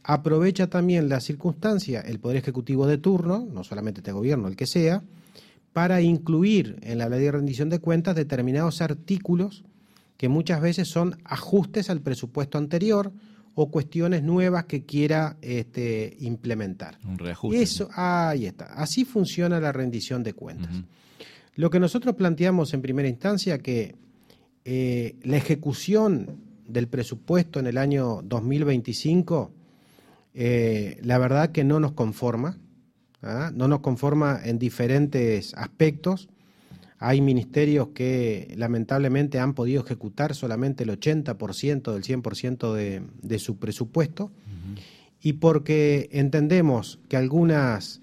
aprovecha también la circunstancia, el Poder Ejecutivo de turno, no solamente este gobierno, el que sea, para incluir en la ley de rendición de cuentas determinados artículos que muchas veces son ajustes al presupuesto anterior o cuestiones nuevas que quiera implementar. Un reajuste. Y eso, ahí está. Así funciona la rendición de cuentas. Lo que nosotros planteamos en primera instancia que la ejecución del presupuesto en el año 2025, la verdad que no nos conforma, no nos conforma en diferentes aspectos. Hay ministerios que lamentablemente han podido ejecutar solamente el 80% del 100% de su presupuesto, y porque entendemos que algunas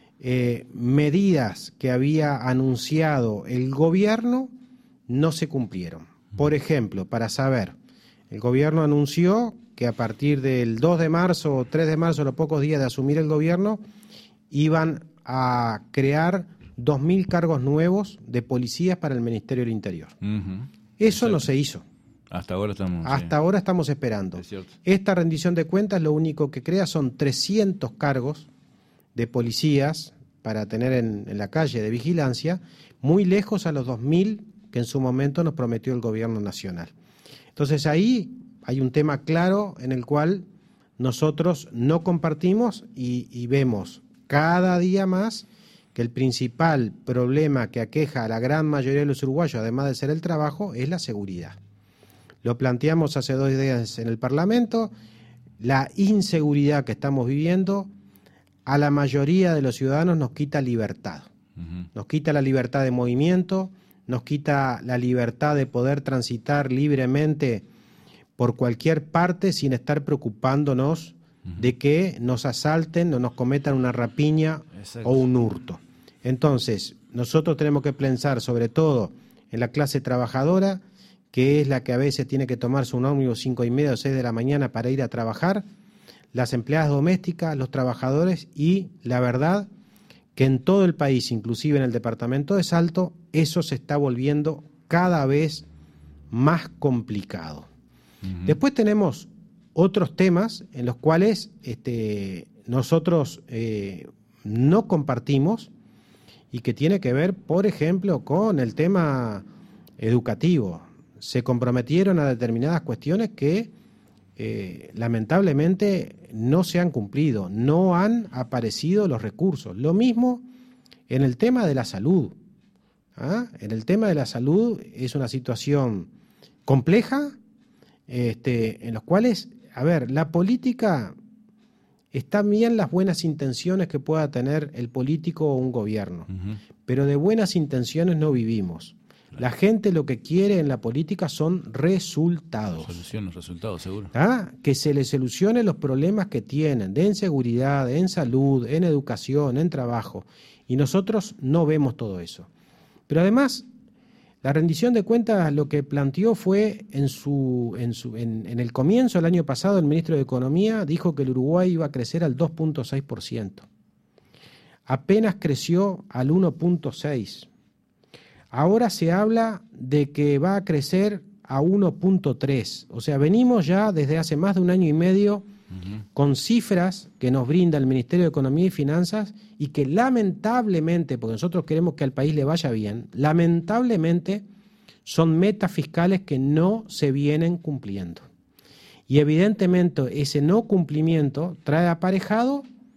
medidas que había anunciado el gobierno no se cumplieron. Por ejemplo, para saber, el gobierno anunció que a partir del 2 de marzo o 3 de marzo, a los pocos días de asumir el gobierno, iban a crear 2.000 cargos nuevos de policías para el Ministerio del Interior. Eso no se hizo. Hasta ahora estamos... Hasta ahora estamos esperando. Esta rendición de cuentas lo único que crea son 300 cargos de policías para tener en la calle de vigilancia, muy lejos a los 2.000 que en su momento nos prometió el gobierno nacional. Entonces ahí hay un tema claro en el cual nosotros no compartimos y vemos cada día más que el principal problema que aqueja a la gran mayoría de los uruguayos, además de ser el trabajo, es la seguridad. Lo planteamos hace 2 días en el Parlamento. La inseguridad que estamos viviendo a la mayoría de los ciudadanos nos quita libertad. Nos quita la libertad de movimiento, nos quita la libertad de poder transitar libremente por cualquier parte sin estar preocupándonos de que nos asalten o nos cometan una rapiña o un hurto. Entonces, nosotros tenemos que pensar sobre todo en la clase trabajadora, que es la que a veces tiene que tomarse un ómnibus 5:30 o 6 de la mañana para ir a trabajar, las empleadas domésticas, los trabajadores, y la verdad que en todo el país, inclusive en el departamento de Salto, eso se está volviendo cada vez más complicado. Después tenemos otros temas en los cuales nosotros no compartimos y que tiene que ver, por ejemplo, con el tema educativo. Se comprometieron a determinadas cuestiones que lamentablemente no se han cumplido, no han aparecido los recursos. Lo mismo en el tema de la salud. En el tema de la salud es una situación compleja, en los cuales, a ver, la política, están bien las buenas intenciones que pueda tener el político o un gobierno, pero de buenas intenciones no vivimos. La gente lo que quiere en la política son resultados. Soluciones, resultados, seguro. Que se les solucionen los problemas que tienen de inseguridad, en salud, en educación, en trabajo. Y nosotros no vemos todo eso. Pero además, la rendición de cuentas lo que planteó fue en el comienzo del año pasado, el ministro de Economía dijo que el Uruguay iba a crecer al 2.6%. Apenas creció al 1.6%. Ahora se habla de que va a crecer a 1.3. O sea, venimos ya desde hace más de 1 año y medio con cifras que nos brinda el Ministerio de Economía y Finanzas y que lamentablemente, porque nosotros queremos que al país le vaya bien, lamentablemente son metas fiscales que no se vienen cumpliendo. Y evidentemente ese no cumplimiento trae aparejado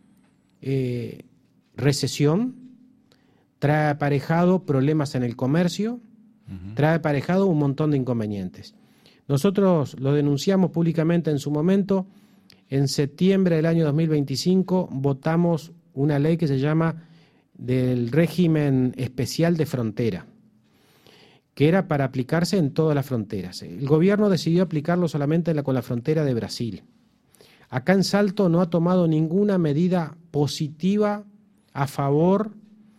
recesión, trae aparejado problemas en el comercio, trae aparejado un montón de inconvenientes. Nosotros lo denunciamos públicamente en su momento. En septiembre del año 2025 votamos una ley que se llama del régimen especial de frontera, que era para aplicarse en todas las fronteras. El gobierno decidió aplicarlo solamente con la frontera de Brasil. Acá en Salto no ha tomado ninguna medida positiva a favor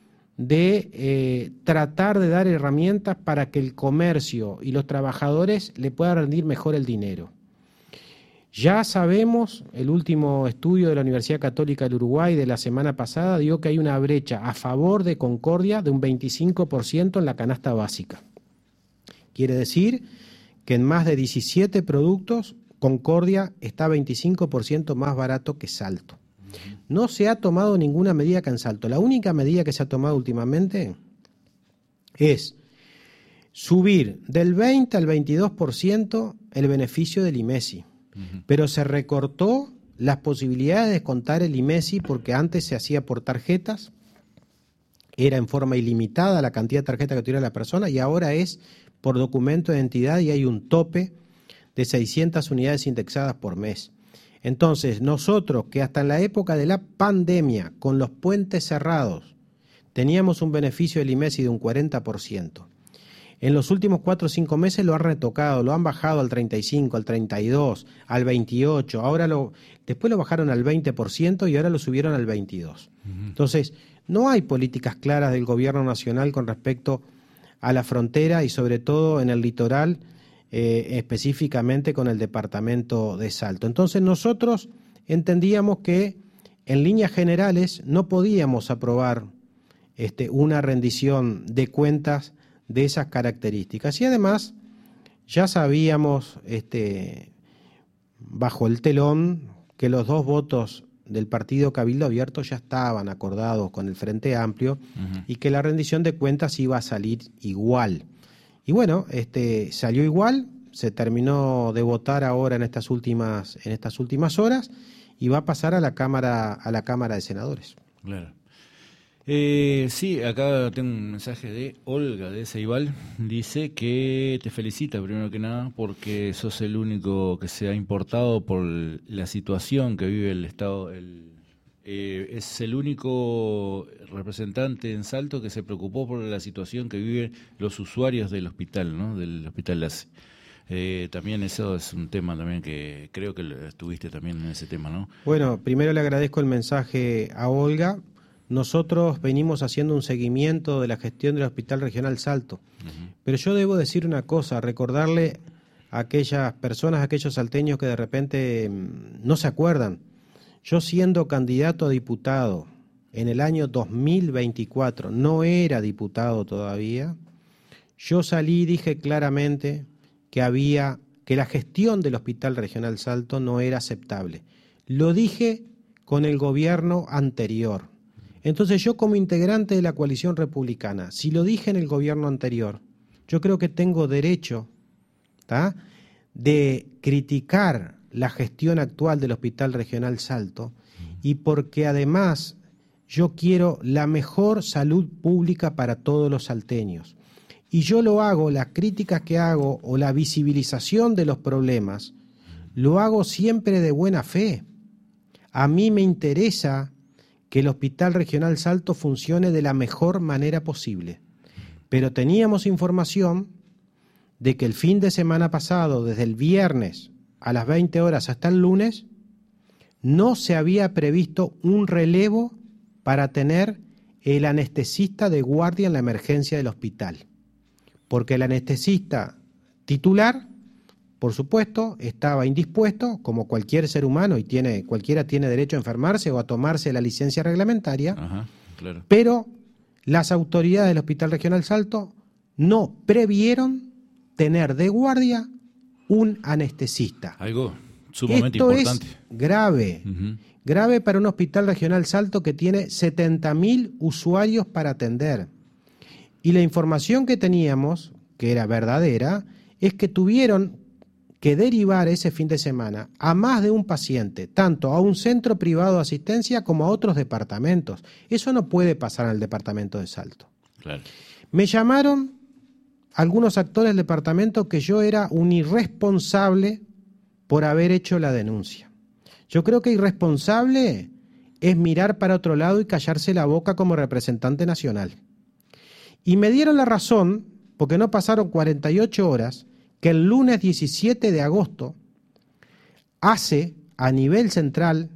de tratar de dar herramientas para que el comercio y los trabajadores le puedan rendir mejor el dinero. Ya sabemos, el último estudio de la Universidad Católica del Uruguay de la semana pasada dio que hay una brecha a favor de Concordia de un 25% en la canasta básica. Quiere decir que en más de 17 productos Concordia está 25% más barato que Salto. No se ha tomado ninguna medida acá en Salto. La única medida que se ha tomado últimamente es subir del 20 al 22% el beneficio del IMESI. Pero se recortó las posibilidades de descontar el IMESI porque antes se hacía por tarjetas, era en forma ilimitada la cantidad de tarjetas que tuviera la persona y ahora es por documento de identidad y hay un tope de 600 unidades indexadas por mes. Entonces, nosotros que hasta en la época de la pandemia, con los puentes cerrados, teníamos un beneficio del IMESI de un 40%. En los últimos 4 o 5 meses lo han retocado, lo han bajado al 35, al 32, al 28, después lo bajaron al 20% y ahora lo subieron al 22%. Entonces, no hay políticas claras del gobierno nacional con respecto a la frontera y sobre todo en el litoral, específicamente con el departamento de Salto. Entonces nosotros entendíamos que en líneas generales no podíamos aprobar una rendición de cuentas de esas características y además ya sabíamos bajo el telón que los 2 votos del partido Cabildo Abierto ya estaban acordados con el Frente Amplio y que la rendición de cuentas iba a salir igual. Y bueno, salió igual, se terminó de votar ahora en estas últimas horas y va a pasar a la Cámara de Senadores. Claro. Sí, acá tengo un mensaje de Olga de Ceibal. Dice que te felicita primero que nada porque sos el único que se ha importado por la situación que vive el Estado. Es el único representante en Salto que se preocupó por la situación que viven los usuarios del hospital, ¿no? Del Hospital LACE. También eso es un tema también que creo que estuviste también en ese tema, ¿no? Bueno, primero le agradezco el mensaje a Olga. Nosotros venimos haciendo un seguimiento de la gestión del Hospital Regional Salto, pero yo debo decir una cosa, recordarle a aquellas personas, a aquellos salteños que de repente no se acuerdan. Yo siendo candidato a diputado en el año 2024, no era diputado todavía, yo salí y dije claramente que la gestión del Hospital Regional Salto no era aceptable. Lo dije con el gobierno anterior. Entonces yo como integrante de la coalición republicana, si lo dije en el gobierno anterior, yo creo que tengo derecho de criticar la gestión actual del Hospital Regional Salto y porque además yo quiero la mejor salud pública para todos los salteños. Y yo lo hago, las críticas que hago o la visibilización de los problemas, lo hago siempre de buena fe. A mí me interesa que el Hospital Regional Salto funcione de la mejor manera posible. Pero teníamos información de que el fin de semana pasado, desde el viernes a las 20 horas hasta el lunes, no se había previsto un relevo para tener el anestesista de guardia en la emergencia del hospital. Porque el anestesista titular, por supuesto, estaba indispuesto, como cualquier ser humano, y cualquiera tiene derecho a enfermarse o a tomarse la licencia reglamentaria, claro. Pero las autoridades del Hospital Regional Salto no previeron tener de guardia un anestesista. Algo sumamente importante. Esto es grave, grave para un Hospital Regional Salto que tiene 70.000 usuarios para atender. Y la información que teníamos, que era verdadera, es que tuvieron que derivar ese fin de semana a más de un paciente, tanto a un centro privado de asistencia como a otros departamentos. Eso no puede pasar en el departamento de Salto. Claro. Me llamaron algunos actores del departamento que yo era un irresponsable por haber hecho la denuncia. Yo creo que irresponsable es mirar para otro lado y callarse la boca como representante nacional. Y me dieron la razón, porque no pasaron 48 horas, que el lunes 17 de agosto hace a nivel central,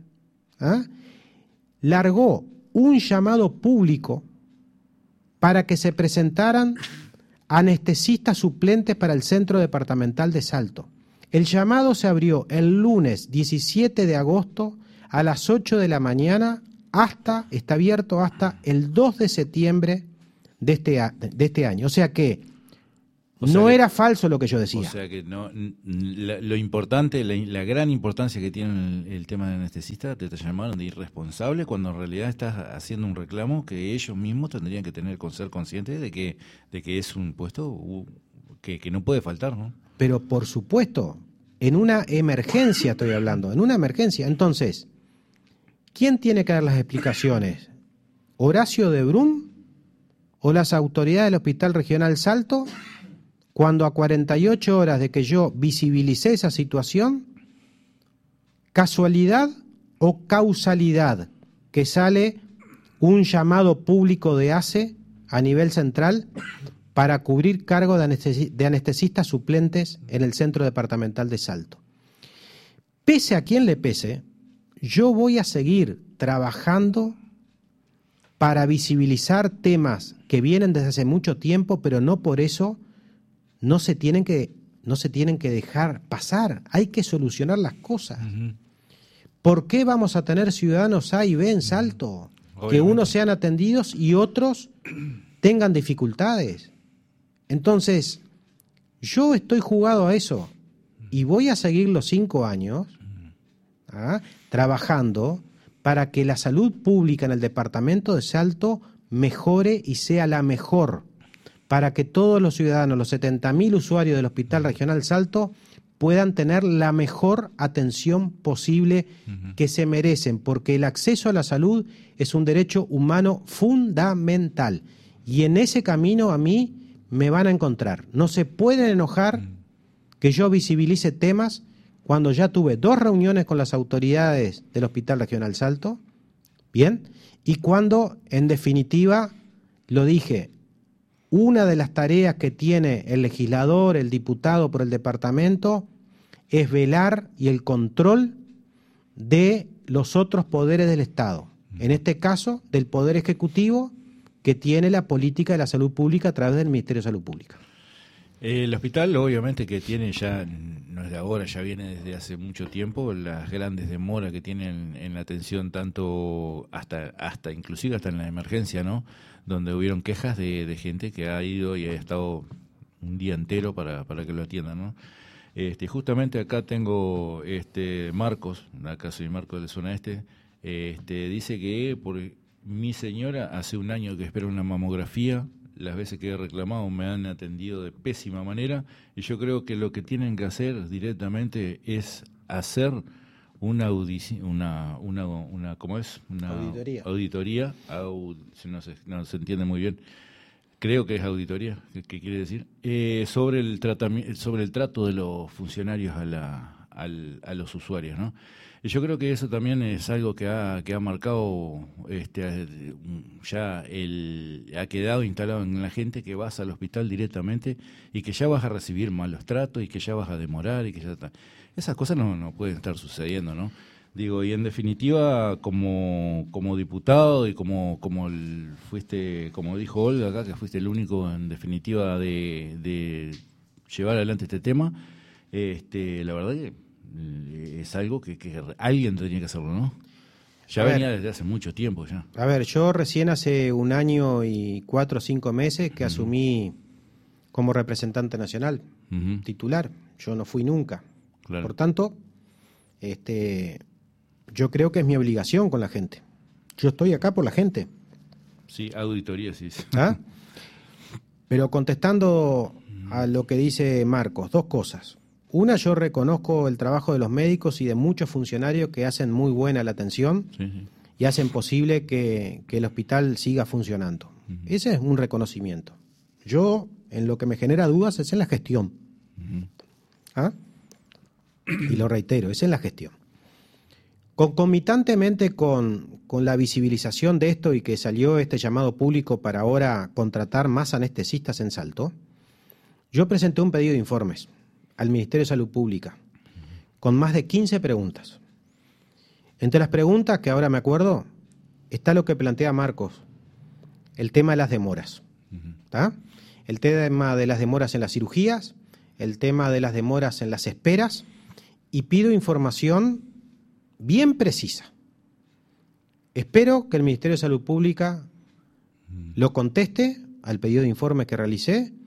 largó un llamado público para que se presentaran anestesistas suplentes para el Centro Departamental de Salto. El llamado se abrió el lunes 17 de agosto a las 8 de la mañana, está abierto hasta el 2 de septiembre de este año. O sea que No era falso lo que yo decía. O sea que lo importante, la gran importancia que tiene el tema de anestesista, te llamaron de irresponsable cuando en realidad estás haciendo un reclamo que ellos mismos tendrían que tener con ser conscientes de que es un puesto que no puede faltar, ¿no? Pero por supuesto, en una emergencia estoy hablando, en una emergencia. Entonces, ¿quién tiene que dar las explicaciones? ¿Horacio de Brum o las autoridades del Hospital Regional Salto? Cuando a 48 horas de que yo visibilicé esa situación, casualidad o causalidad, que sale un llamado público de ACE a nivel central para cubrir cargo de anestesistas suplentes en el Centro Departamental de Salto. Pese a quien le pese, yo voy a seguir trabajando para visibilizar temas que vienen desde hace mucho tiempo, pero no por eso no se tienen que dejar pasar. Hay que solucionar las cosas. Uh-huh. ¿Por qué vamos a tener ciudadanos A y B en Salto? Que unos sean atendidos y otros tengan dificultades. Entonces, yo estoy jugado a eso y voy a seguir los 5 años trabajando para que la salud pública en el departamento de Salto mejore y sea la mejor, para que todos los ciudadanos, los 70.000 usuarios del Hospital Regional Salto, puedan tener la mejor atención posible que se merecen, porque el acceso a la salud es un derecho humano fundamental. Y en ese camino a mí me van a encontrar. No se pueden enojar que yo visibilice temas cuando ya tuve 2 reuniones con las autoridades del Hospital Regional Salto, ¿bien? Y cuando, en definitiva, lo dije, una de las tareas que tiene el legislador, el diputado por el departamento, es velar y el control de los otros poderes del Estado. En este caso, del Poder Ejecutivo, que tiene la política de la salud pública a través del Ministerio de Salud Pública. El hospital, obviamente, que tiene ya, no es de ahora, ya viene desde hace mucho tiempo, las grandes demoras que tienen en la atención, tanto hasta inclusive hasta en la emergencia, ¿no? Donde hubieron quejas de gente que ha ido y ha estado un día entero para que lo atiendan, ¿no? Justamente acá tengo Marcos, acá soy Marcos de la zona dice que por mi señora hace un año que espera una mamografía, las veces que he reclamado me han atendido de pésima manera, y yo creo que lo que tienen que hacer directamente es hacer una ¿cómo es? Una auditoría, no se entiende muy bien. Creo que es auditoría, ¿qué quiere decir? Sobre el trato de los funcionarios a los usuarios, ¿no? Y yo creo que eso también es algo que ha marcado, ha quedado instalado en la gente, que vas al hospital directamente y que ya vas a recibir malos tratos y que ya vas a demorar y que ya está. Esas cosas no pueden estar sucediendo, ¿no? Digo, y en definitiva, como diputado y como fuiste, como dijo Olga acá, que fuiste el único en definitiva de llevar adelante este tema, la verdad que es algo que alguien tenía que hacerlo, ¿no? Ya venía desde hace mucho tiempo ya. A ver, yo recién hace 1 año y 4 o 5 meses que asumí como representante nacional, titular. Yo no fui nunca. Claro. Por tanto, yo creo que es mi obligación con la gente. Yo estoy acá por la gente. Sí, auditoría, sí. ¿Ah? Pero contestando a lo que dice Marcos, 2 cosas. Una, yo reconozco el trabajo de los médicos y de muchos funcionarios que hacen muy buena la atención y hacen posible que el hospital siga funcionando. Ese es un reconocimiento. Yo, en lo que me genera dudas, es en la gestión. ¿Ah? Y lo reitero, es en la gestión. Concomitantemente con la visibilización de esto y que salió este llamado público para ahora contratar más anestesistas en Salto, yo presenté un pedido de informes al Ministerio de Salud Pública con más de 15 preguntas. Entre las preguntas, que ahora me acuerdo, está lo que plantea Marcos, el tema de las demoras. ¿Tá? El tema de las demoras en las cirugías, el tema de las demoras en las esperas, y pido información bien precisa. Espero que el Ministerio de Salud Pública lo conteste al pedido de informe que realicé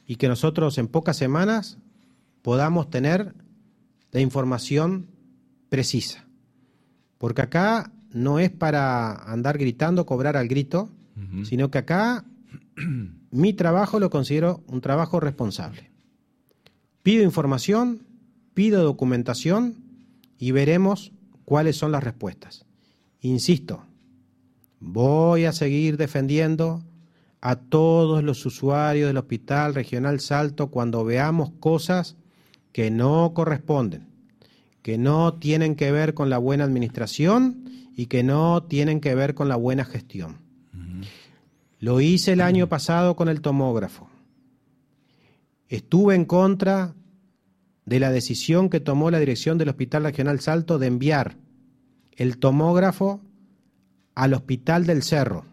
y que nosotros en pocas semanas podamos tener la información precisa. Porque acá no es para andar gritando, cobrar al grito, sino que acá mi trabajo lo considero un trabajo responsable. Pido información, pido documentación y veremos cuáles son las respuestas. Insisto, voy a seguir defendiendo a todos los usuarios del Hospital Regional Salto cuando veamos cosas que no corresponden, que no tienen que ver con la buena administración y que no tienen que ver con la buena gestión. Lo hice el año pasado con el tomógrafo. Estuve en contra de la decisión que tomó la dirección del Hospital Regional Salto de enviar el tomógrafo al Hospital del Cerro,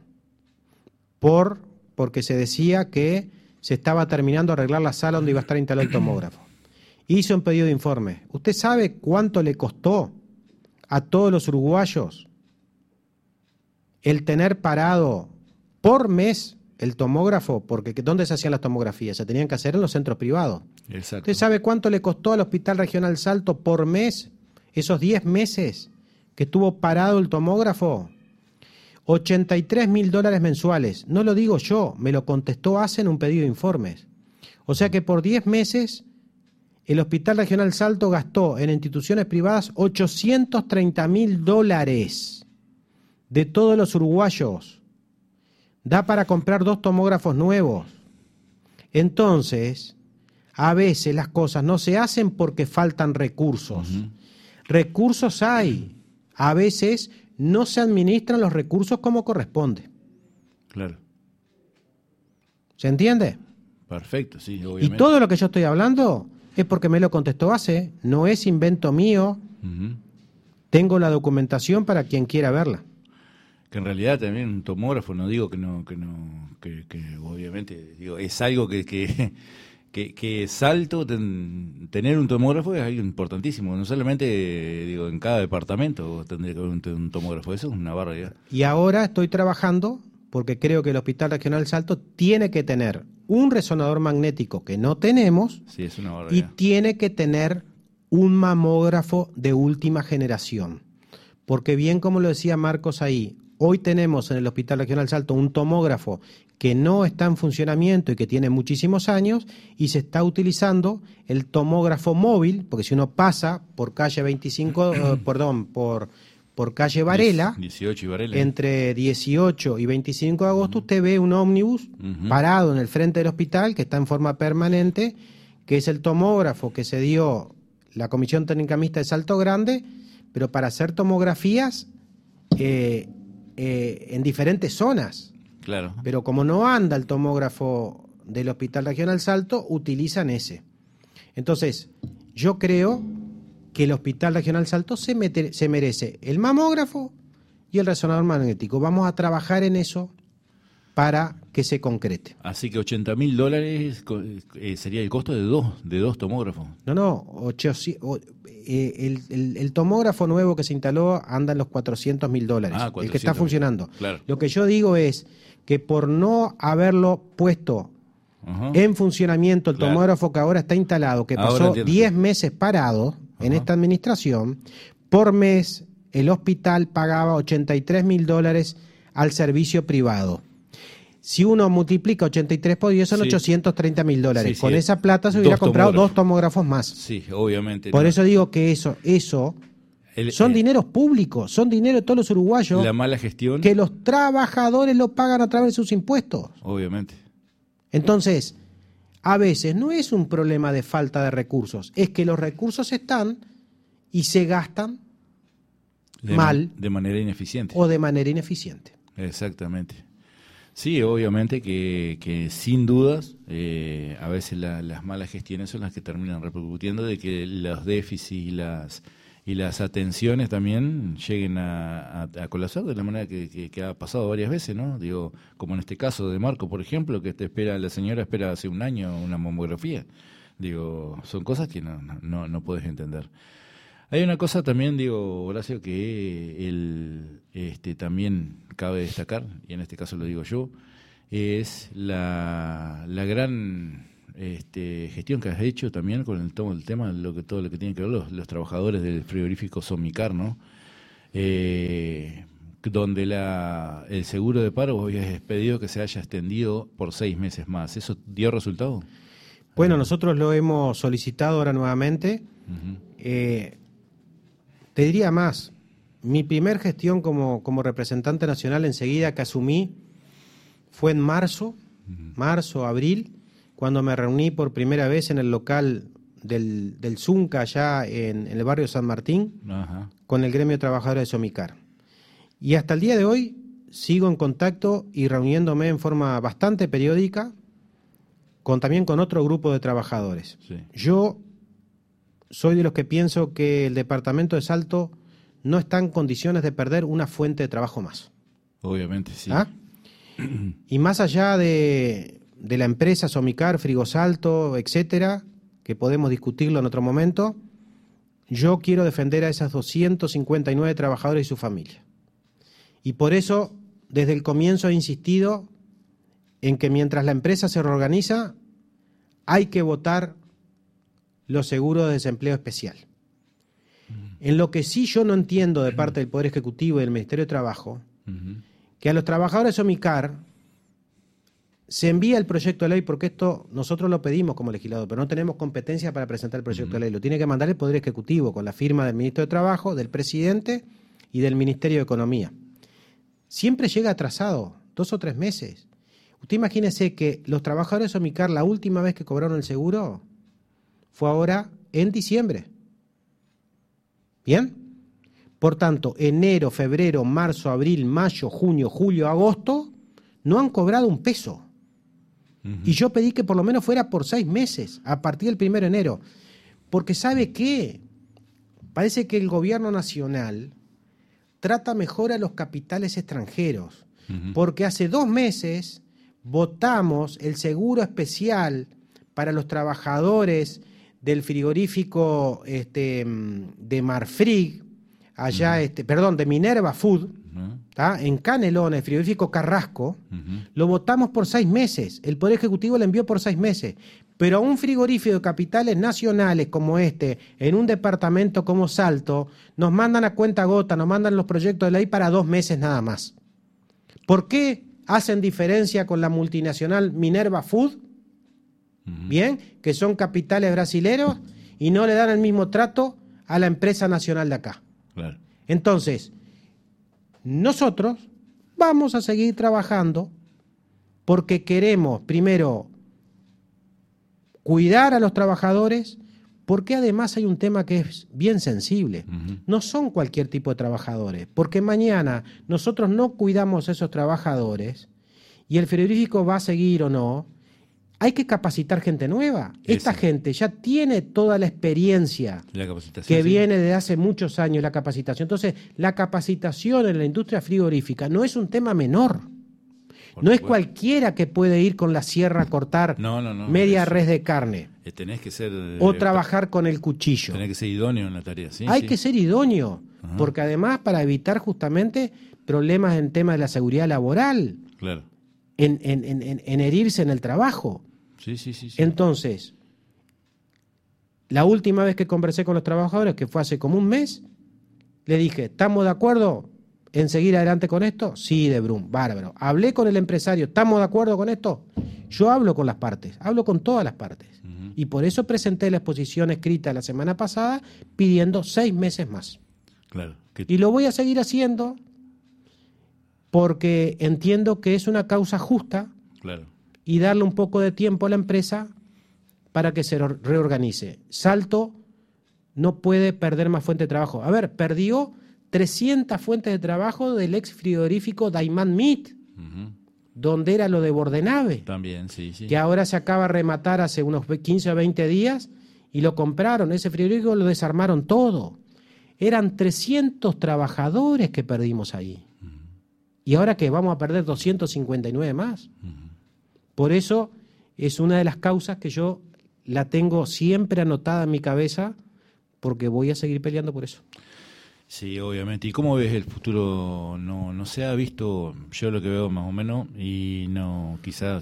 porque se decía que se estaba terminando de arreglar la sala donde iba a estar instalado el tomógrafo. Hice un pedido de informe. ¿Usted sabe cuánto le costó a todos los uruguayos el tener parado por mes el tomógrafo? Porque ¿dónde se hacían las tomografías? Se tenían que hacer en los centros privados. Exacto. ¿Usted sabe cuánto le costó al Hospital Regional Salto por mes, esos 10 meses que estuvo parado el tomógrafo? $83.000 mensuales. No lo digo yo, me lo contestó ACE en un pedido de informes. O sea que por 10 meses el Hospital Regional Salto gastó en instituciones privadas $830.000 de todos los uruguayos. Da para comprar 2 tomógrafos nuevos. Entonces, a veces las cosas no se hacen porque faltan recursos. Recursos hay. A veces no se administran los recursos como corresponde. Claro. ¿Se entiende? Perfecto, sí, obviamente. Y todo lo que yo estoy hablando es porque me lo contestó ACE, no es invento mío. Tengo la documentación para quien quiera verla. Que en realidad también un tomógrafo, no digo que obviamente digo, es algo que Salto, tener un tomógrafo es algo importantísimo, no solamente digo en cada departamento tendría que haber un tomógrafo, eso es una barbaridad. Y ahora estoy trabajando porque creo que el Hospital Regional Salto tiene que tener un resonador magnético que no tenemos, sí, es una y barbaridad. tiene que tener un mamógrafo de última generación, porque bien como lo decía Marcos ahí, hoy tenemos en el Hospital Regional Salto un tomógrafo que no está en funcionamiento y que tiene muchísimos años, y se está utilizando el tomógrafo móvil, porque si uno pasa por calle 25, por calle Varela, 18 y Varela, entre 18 y 25 de agosto, usted ve un ómnibus parado en el frente del hospital que está en forma permanente, que es el tomógrafo que se dio la Comisión Técnica Mixta de Salto Grande, pero para hacer tomografías en diferentes zonas. Claro. Pero como no anda el tomógrafo del Hospital Regional Salto, utilizan ese. Entonces, yo creo que el Hospital Regional Salto se merece el mamógrafo y el resonador magnético. Vamos a trabajar en eso para que se concrete. Así que $80.000 sería el costo de dos tomógrafos. No, el tomógrafo nuevo que se instaló anda en los $400.000, el que está funcionando. Claro. Lo que yo digo es que por no haberlo puesto en funcionamiento el tomógrafo que ahora está instalado, que pasó 10 meses parado en esta administración, por mes el hospital pagaba $83.000 al servicio privado. Si uno multiplica 83 por 10 son $830.000. Sí, Con esa plata se hubiera comprado 2 tomógrafos más. Sí, obviamente. Por eso digo que eso son dineros públicos, son dinero de todos los uruguayos. La mala gestión. Que los trabajadores lo pagan a través de sus impuestos. Obviamente. Entonces, a veces no es un problema de falta de recursos, es que los recursos están y se gastan mal. De manera ineficiente. O de manera ineficiente. Exactamente. Sí, obviamente que sin dudas, a veces las malas gestiones son las que terminan repercutiendo de que los déficits y las atenciones también lleguen a colapsar de la manera que ha pasado varias veces, ¿no? Digo, como en este caso de Marco, por ejemplo, que la señora espera hace un año una mamografía. Digo, son cosas que no puedes entender. Hay una cosa también, digo, Horacio, que también cabe destacar, y en este caso lo digo yo, es la gran gestión que has hecho también con el tema de todo lo que tiene que ver los trabajadores del frigorífico Somicar, ¿no? Donde el seguro de paro vos habías pedido que se haya extendido por 6 meses más. ¿Eso dio resultado? Bueno, nosotros lo hemos solicitado ahora nuevamente. Te diría más, mi primer gestión como representante nacional enseguida que asumí fue en marzo, abril, cuando me reuní por primera vez en el local del Zunca, allá en el barrio San Martín, con el gremio de trabajadores de Somicar. Y hasta el día de hoy sigo en contacto y reuniéndome en forma bastante periódica también con otro grupo de trabajadores. Sí. Yo soy de los que pienso que el departamento de Salto no está en condiciones de perder una fuente de trabajo más. Obviamente, sí. ¿Ah? Y más allá de la empresa Somicar, Frigosalto, etcétera, que podemos discutirlo en otro momento, yo quiero defender a esas 259 trabajadores y su familia. Y por eso, desde el comienzo he insistido en que mientras la empresa se reorganiza, hay que votar los seguros de desempleo especial. En lo que sí yo no entiendo de parte del Poder Ejecutivo y del Ministerio de Trabajo, que a los trabajadores de Somicar se envía el proyecto de ley, porque esto nosotros lo pedimos como legislador, pero no tenemos competencia para presentar el proyecto de ley. Lo tiene que mandar el Poder Ejecutivo con la firma del Ministro de Trabajo, del Presidente y del Ministerio de Economía. Siempre llega atrasado, 2 o 3 meses. Usted imagínese que los trabajadores de Somicar, la última vez que cobraron el seguro fue ahora en diciembre. ¿Bien? Por tanto, enero, febrero, marzo, abril, mayo, junio, julio, agosto, no han cobrado un peso. Y yo pedí que por lo menos fuera por 6 meses, a partir del 1 de enero. Porque ¿sabe qué? Parece que el gobierno nacional trata mejor a los capitales extranjeros. Porque hace 2 meses votamos el seguro especial para los trabajadores del frigorífico de Marfrig, allá, de Minerva Food, en Canelones, el frigorífico Carrasco, lo votamos por 6 meses. El Poder Ejecutivo lo envió por 6 meses. Pero a un frigorífico de capitales nacionales como en un departamento como Salto, nos mandan a cuenta gota, nos mandan los proyectos de ley para 2 meses nada más. ¿Por qué hacen diferencia con la multinacional Minerva Food? Bien, que son capitales brasileros y no le dan el mismo trato a la empresa nacional de acá. Claro. Entonces, nosotros vamos a seguir trabajando porque queremos, primero, cuidar a los trabajadores, porque además hay un tema que es bien sensible. No son cualquier tipo de trabajadores, porque mañana nosotros no cuidamos a esos trabajadores y el frigorífico va a seguir o no. Hay que capacitar gente nueva. Esta gente ya tiene toda la experiencia que viene de hace muchos años, la capacitación. Entonces, la capacitación en la industria frigorífica no es un tema menor. No es cualquiera que puede ir con la sierra a cortar media res de carne. Tenés que ser... O trabajar con el cuchillo. Tenés que ser idóneo en la tarea. Sí, Hay que ser idóneo, porque además para evitar justamente problemas en temas de la seguridad laboral, claro, en herirse en el trabajo. Sí. Entonces, la última vez que conversé con los trabajadores, que fue hace como un mes, le dije, ¿estamos de acuerdo en seguir adelante con esto? Sí, de Brum, bárbaro. Hablé con el empresario, ¿estamos de acuerdo con esto? Yo hablo con las partes, hablo con todas las partes. Y por eso presenté la exposición escrita la semana pasada pidiendo 6 meses más. Claro. Y lo voy a seguir haciendo porque entiendo que es una causa justa. Claro. Y darle un poco de tiempo a la empresa para que se reorganice. Salto no puede perder más fuentes de trabajo. A ver, perdió 300 fuentes de trabajo del ex frigorífico Daimán Meat, donde era lo de Bordenave. También, sí. Que ahora se acaba de rematar hace unos 15 o 20 días y lo compraron. Ese frigorífico lo desarmaron todo. Eran 300 trabajadores que perdimos ahí. Y ahora que vamos a perder 259 más. Por eso es una de las causas que yo la tengo siempre anotada en mi cabeza, porque voy a seguir peleando por eso. Sí, obviamente. ¿Y cómo ves el futuro? No se ha visto, yo lo que veo más o menos, y no, quizás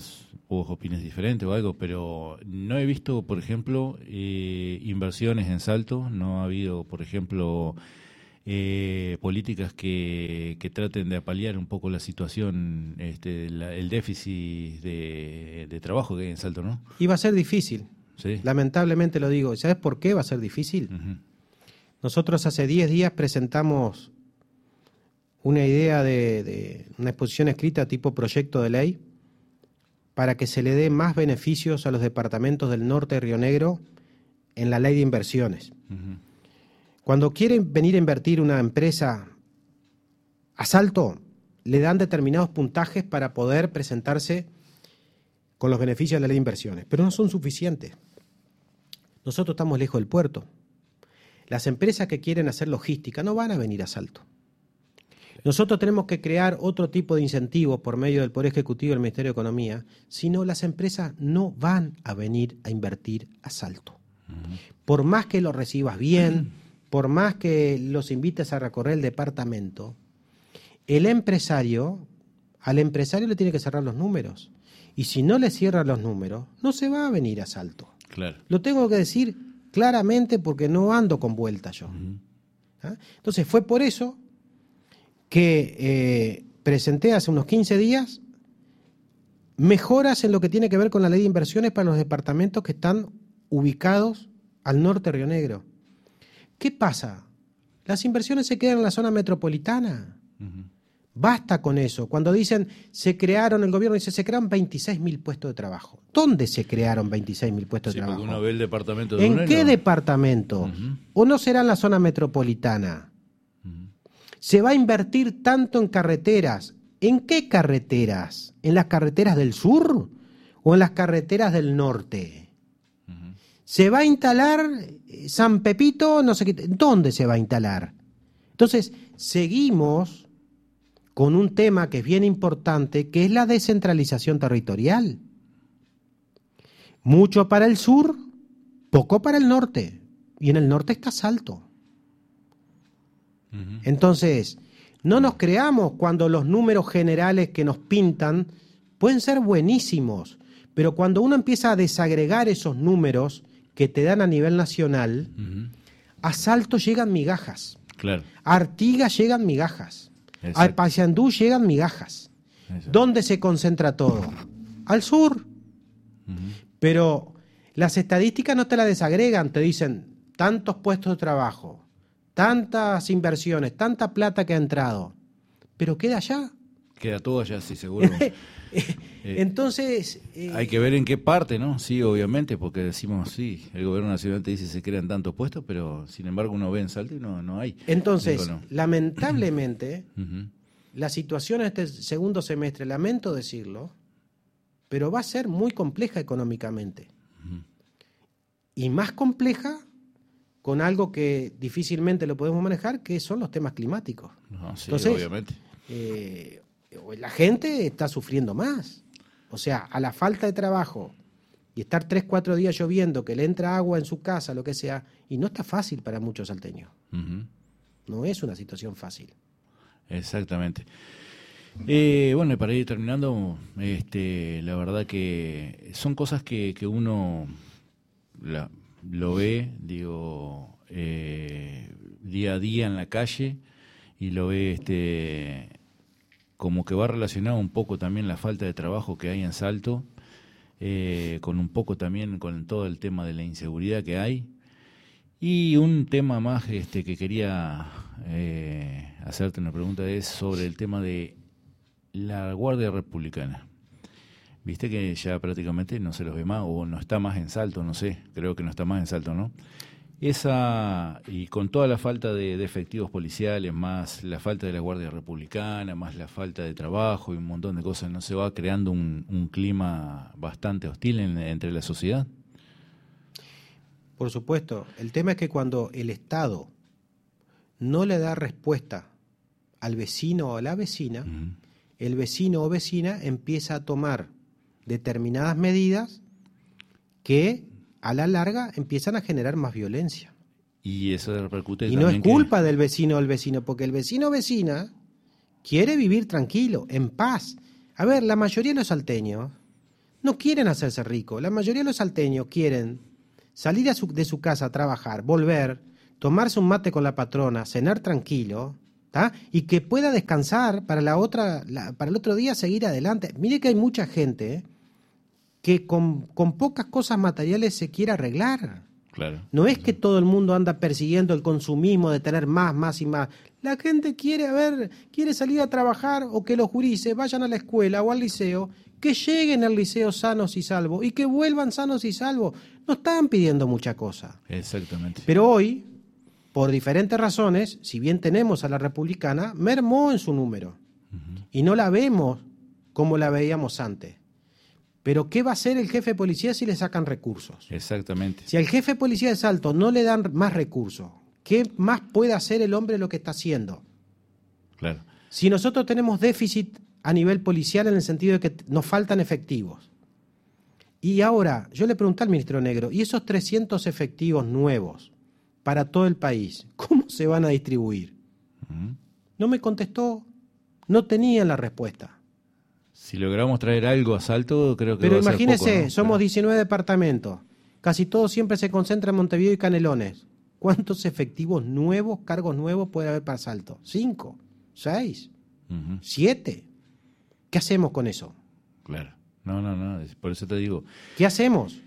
vos opines diferente o algo, pero no he visto, por ejemplo, inversiones en Salto, no ha habido, por ejemplo, políticas que traten de apalear un poco la situación, el déficit de trabajo que hay en Salto, ¿no? Y va a ser difícil, Sí. lamentablemente lo digo. ¿Sabes por qué va a ser difícil? Uh-huh. Nosotros hace 10 días presentamos una idea de una exposición escrita tipo proyecto de ley para que se le dé más beneficios a los departamentos del norte de Río Negro en la ley de inversiones. Uh-huh. Cuando quieren venir a invertir una empresa a Salto, le dan determinados puntajes para poder presentarse con los beneficios de la ley de inversiones, pero no son suficientes. Nosotros estamos lejos del puerto. Las empresas que quieren hacer logística no van a venir a Salto. Nosotros tenemos que crear otro tipo de incentivos por medio del Poder Ejecutivo y del Ministerio de Economía, si no, las empresas no van a venir a invertir a Salto. Uh-huh. Por más que lo recibas bien, por más que los invites a recorrer el departamento, al empresario le tiene que cerrar los números. Y si no le cierran los números, no se va a venir a Salto. Claro. Lo tengo que decir claramente porque no ando con vuelta yo. Uh-huh. ¿Ah? Entonces fue por eso que presenté hace unos 15 días mejoras en lo que tiene que ver con la ley de inversiones para los departamentos que están ubicados al norte de Río Negro. ¿Qué pasa? Las inversiones se quedan en la zona metropolitana. Uh-huh. Basta con eso. Cuando dicen el gobierno dice se crearon 26.000 puestos de trabajo. ¿Dónde se crearon 26.000 puestos de trabajo? Uno ve el departamento de ¿En qué departamento? Uh-huh. ¿O no será en la zona metropolitana? Se va a invertir tanto en carreteras. ¿En qué carreteras? ¿En las carreteras del sur o en las carreteras del norte? Uh-huh. ¿Se va a instalar San Pepito? No sé qué. ¿Dónde se va a instalar? Entonces, seguimos con un tema que es bien importante, que es la descentralización territorial. Mucho para el sur, poco para el norte. Y en el norte está Salto. Uh-huh. Entonces, no nos creamos cuando los números generales que nos pintan pueden ser buenísimos, pero cuando uno empieza a desagregar esos números que te dan a nivel nacional, uh-huh, a Salto llegan migajas. Claro. A Artigas llegan migajas. Exacto. Al Paysandú llegan migajas. Exacto. ¿Dónde se concentra todo? Al sur. Uh-huh. Pero las estadísticas no te las desagregan, te dicen tantos puestos de trabajo, tantas inversiones, tanta plata que ha entrado, pero queda allá. Queda todo allá, sí, seguro. Entonces... hay que ver en qué parte, ¿no? Sí, obviamente, porque decimos, sí, el gobierno nacional te dice se crean tantos puestos, pero sin embargo uno ve en Salto y no hay. Entonces, no. Lamentablemente, uh-huh, la situación en este segundo semestre, lamento decirlo, pero va a ser muy compleja económicamente. Uh-huh. Y más compleja con algo que difícilmente lo podemos manejar, que son los temas climáticos. No, sí, entonces, obviamente. La gente está sufriendo más. O sea, a la falta de trabajo y estar 3-4 días lloviendo, que le entra agua en su casa, lo que sea, y no está fácil para muchos salteños. Uh-huh. No es una situación fácil. Exactamente. Bueno, y para ir terminando, la verdad que son cosas que uno lo ve, digo, día a día en la calle, y lo ve como que va relacionado un poco también la falta de trabajo que hay en Salto, con un poco también con todo el tema de la inseguridad que hay. Y un tema más que quería hacerte una pregunta es sobre el tema de la Guardia Republicana. Viste que ya prácticamente no se los ve más, o no está más en Salto, no sé, creo que no está más en Salto, ¿no? Y con toda la falta de efectivos policiales, más la falta de la Guardia Republicana, más la falta de trabajo y un montón de cosas, ¿no se va creando un clima bastante hostil entre la sociedad? Por supuesto. El tema es que cuando el Estado no le da respuesta al vecino o a la vecina, uh-huh, el vecino o vecina empieza a tomar determinadas medidas que a la larga empiezan a generar más violencia. Y eso repercute y también. No es culpa del vecino o el vecino, porque el vecino o vecina quiere vivir tranquilo, en paz. A ver, la mayoría de los salteños no quieren hacerse ricos. La mayoría de los salteños quieren salir de su casa a trabajar, volver, tomarse un mate con la patrona, cenar tranquilo, ¿tá? Y que pueda descansar para para el otro día seguir adelante. Mire que hay mucha gente que con pocas cosas materiales se quiere arreglar. Claro. No es que todo el mundo anda persiguiendo el consumismo de tener más y más. La gente quiere salir a trabajar, o que los gurises vayan a la escuela o al liceo, que lleguen al liceo sanos y salvos y que vuelvan sanos y salvos. No están pidiendo mucha cosa. Exactamente. Pero hoy, por diferentes razones, si bien tenemos a la republicana, mermó en su número. Y no la vemos como la veíamos antes. Pero ¿qué va a hacer el jefe de policía si le sacan recursos? Exactamente. Si al jefe de policía de Salto no le dan más recursos, ¿qué más puede hacer el hombre lo que está haciendo? Claro. Si nosotros tenemos déficit a nivel policial en el sentido de que nos faltan efectivos. Y ahora, yo le pregunté al ministro Negro, ¿y esos 300 efectivos nuevos para todo el país, cómo se van a distribuir? No me contestó, no tenía la respuesta. Si logramos traer algo a Salto, creo que Pero va a ser imagínese, poco, ¿no? somos 19 departamentos, casi todo siempre se concentra en Montevideo y Canelones. ¿Cuántos efectivos nuevos, cargos nuevos puede haber para Salto? 5, 6, 7. ¿Qué hacemos con eso? Claro. No, por eso te digo. ¿Qué hacemos?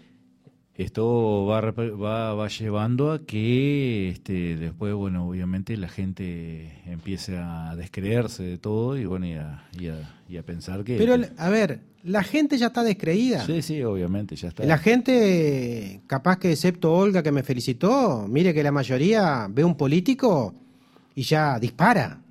Esto va llevando a que después, bueno, obviamente la gente empiece a descreerse de todo y bueno, y a pensar que... Pero, a ver, la gente ya está descreída. Sí, obviamente, ya está. La gente, capaz que excepto Olga que me felicitó, mire que la mayoría ve un político y ya dispara.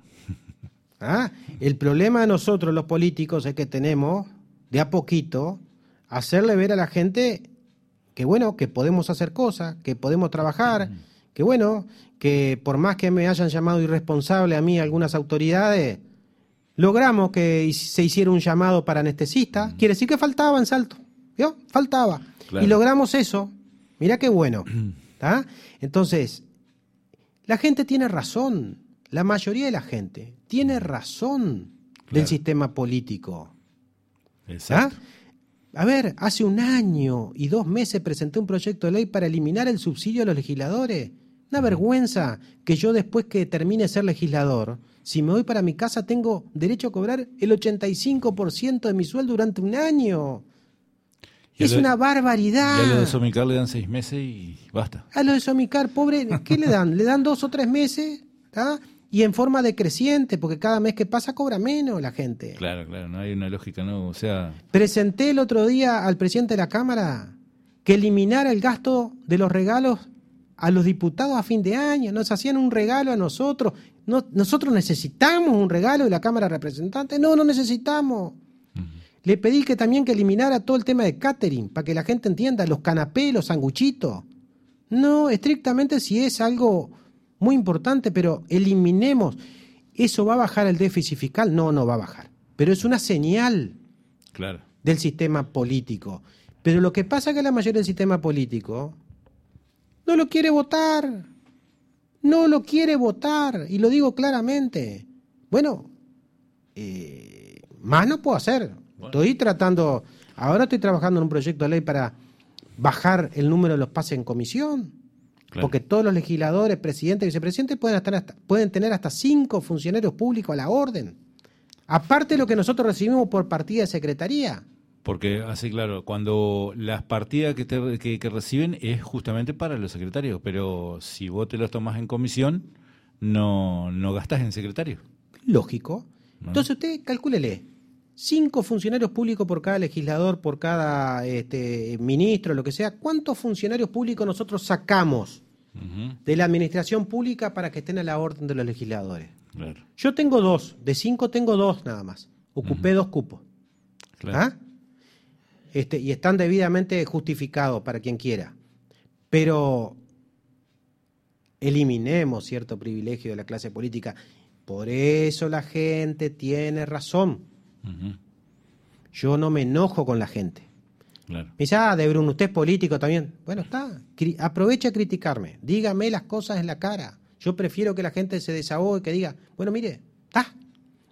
¿Ah? El problema de nosotros los políticos es que tenemos, de a poquito, hacerle ver a la gente que bueno, que podemos hacer cosas, que podemos trabajar, que bueno, que por más que me hayan llamado irresponsable a mí algunas autoridades, logramos que se hiciera un llamado para anestesista. Quiere decir que faltaba en Salto, ¿vio? Faltaba. Claro. Y logramos eso. Mirá qué bueno. ¿Tá? Entonces, la gente tiene razón. La mayoría de la gente tiene razón del sistema político. Exacto. ¿Ah? A ver, hace 1 año y 2 meses presenté un proyecto de ley para eliminar el subsidio a los legisladores. Una vergüenza que yo después que termine de ser legislador, si me voy para mi casa tengo derecho a cobrar el 85% de mi sueldo durante 1 año. Es una barbaridad. Y a lo de Somicar le dan 6 meses y basta. A lo de Somicar, pobre, ¿qué le dan? Le dan 2 o 3 meses, ¿tá? Y en forma decreciente, porque cada mes que pasa cobra menos la gente. Claro, no hay una lógica, ¿no? O sea... Presenté el otro día al presidente de la Cámara que eliminara el gasto de los regalos a los diputados a fin de año. Nos hacían un regalo a nosotros. Nosotros necesitamos un regalo de la Cámara de Representantes. No necesitamos. Le pedí que también que eliminara todo el tema de catering, para que la gente entienda, los canapés, los sanguchitos. No, estrictamente si es algo muy importante, pero eliminemos. ¿Eso va a bajar el déficit fiscal? No va a bajar. Pero es una señal del sistema político. Pero lo que pasa es que la mayoría del sistema político no lo quiere votar. No lo quiere votar. Y lo digo claramente. Bueno, más no puedo hacer. Bueno. Ahora estoy trabajando en un proyecto de ley para bajar el número de los pases en comisión. Claro. Porque todos los legisladores, presidentes y vicepresidentes pueden tener hasta 5 funcionarios públicos a la orden. Aparte de lo que nosotros recibimos por partida de secretaría. Porque, así claro, cuando las partidas que reciben es justamente para los secretarios, pero si vos te los tomás en comisión, no gastás en secretario. Lógico. ¿No? Entonces usted calcúlele. 5 funcionarios públicos por cada legislador, por cada ministro, lo que sea. ¿Cuántos funcionarios públicos nosotros sacamos de la administración pública para que estén a la orden de los legisladores? Claro. Yo tengo 2, de 5 tengo 2 nada más. Ocupé 2 cupos. Claro. ¿Ah? Y están debidamente justificados para quien quiera. Pero eliminemos cierto privilegio de la clase política. Por eso la gente tiene razón. Yo no me enojo con la gente. Claro. Me dice, De Bruno, usted es político también. Bueno, está. Aproveche a criticarme. Dígame las cosas en la cara. Yo prefiero que la gente se desahogue y que diga, bueno, mire, está.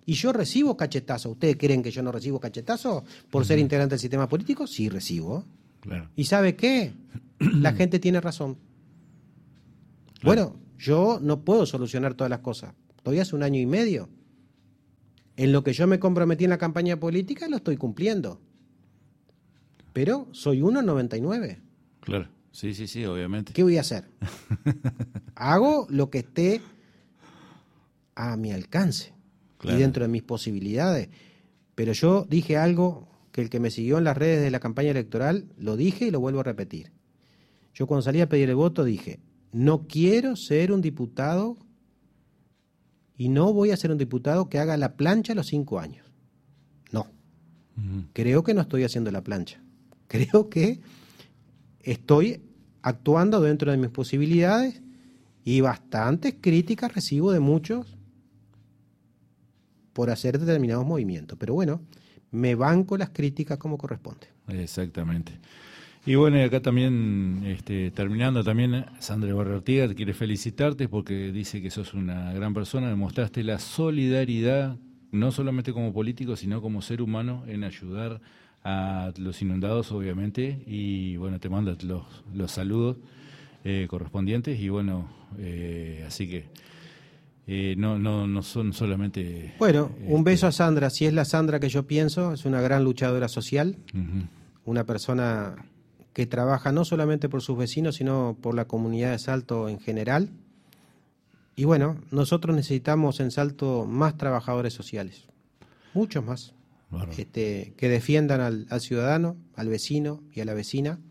Y yo recibo cachetazos. ¿Ustedes creen que yo no recibo cachetazos por ser integrante del sistema político? Sí, recibo. Claro. ¿Y sabe qué? La gente tiene razón. Claro. Bueno, yo no puedo solucionar todas las cosas. Todavía hace 1 año y medio. En lo que yo me comprometí en la campaña política lo estoy cumpliendo. Pero soy 1,99. Claro, sí, obviamente. ¿Qué voy a hacer? Hago lo que esté a mi alcance y dentro de mis posibilidades. Pero yo dije algo que el que me siguió en las redes de la campaña electoral, lo dije y lo vuelvo a repetir. Yo cuando salí a pedir el voto dije, no quiero ser un diputado y no voy a ser un diputado que haga la plancha a los 5 años. No. Creo que no estoy haciendo la plancha. Creo que estoy actuando dentro de mis posibilidades y bastantes críticas recibo de muchos por hacer determinados movimientos. Pero bueno, me banco las críticas como corresponde. Exactamente. Y bueno, y acá también, terminando también, Sandra Barrio Ortiga quiere felicitarte porque dice que sos una gran persona, demostraste la solidaridad, no solamente como político, sino como ser humano, en ayudar a los inundados, obviamente, y bueno, te manda los saludos correspondientes, y bueno, así que no son solamente... Bueno, un beso a Sandra, si es la Sandra que yo pienso, es una gran luchadora social, una persona que trabaja no solamente por sus vecinos, sino por la comunidad de Salto en general. Y bueno, nosotros necesitamos en Salto más trabajadores sociales, muchos más, bueno, que defiendan al ciudadano, al vecino y a la vecina.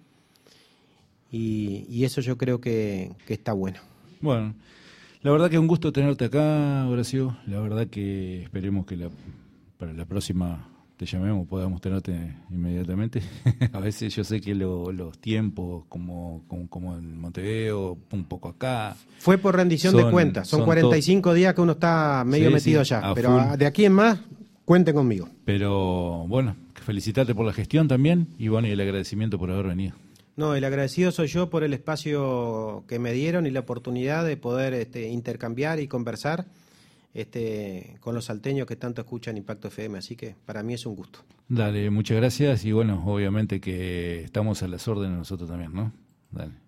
Y eso yo creo que está bueno. Bueno, la verdad que un gusto tenerte acá, Horacio. La verdad que esperemos que para la próxima te llamemos, podamos tenerte inmediatamente. A veces yo sé que los tiempos, como en Montevideo, un poco acá... Fue por rendición de cuentas, son 45 días que uno está medio metido allá, pero full. De aquí en más, cuenten conmigo. Pero bueno, felicitarte por la gestión también, y bueno, y el agradecimiento por haber venido. No, el agradecido soy yo por el espacio que me dieron y la oportunidad de poder intercambiar y conversar con los salteños que tanto escuchan Impacto FM, así que para mí es un gusto. Dale, muchas gracias y bueno, obviamente que estamos a las órdenes nosotros también, ¿no? Dale.